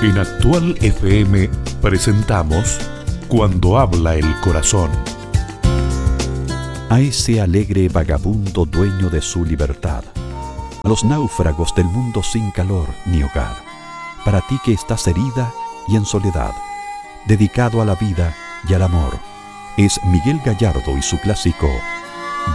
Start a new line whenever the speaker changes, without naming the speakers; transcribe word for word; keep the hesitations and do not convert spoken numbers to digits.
En Actual F M presentamos Cuando habla el corazón.
A ese alegre vagabundo dueño de su libertad, a los náufragos del mundo sin calor ni hogar, para ti que estás herida y en soledad, dedicado a la vida y al amor, es Miguel Gallardo y su clásico